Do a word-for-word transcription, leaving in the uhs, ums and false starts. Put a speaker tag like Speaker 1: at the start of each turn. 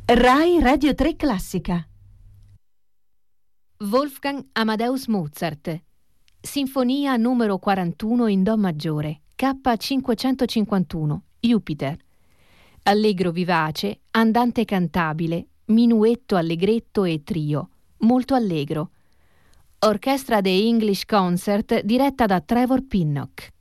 Speaker 1: Rai Radio tre Classica.
Speaker 2: Wolfgang Amadeus Mozart, Sinfonia numero quarantuno in Do maggiore, K cinquecentocinquantuno, Jupiter. Allegro vivace, andante cantabile, minuetto allegretto e trio, molto allegro. Orchestra The English Concert diretta da Trevor Pinnock.